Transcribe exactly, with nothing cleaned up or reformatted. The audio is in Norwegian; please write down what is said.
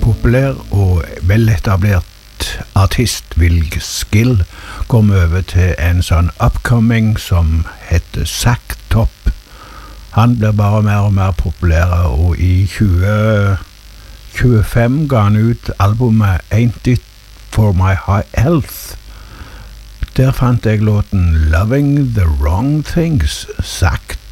populær og veletablert artist Will Skill kom over til en sånn upcoming som heter Zack Top. Han blir bare mer og mer populær, og i tjue tjuefem ga han ut albumet Ain't It For My Health. Der fant jeg låten Loving the Wrong Things, Zack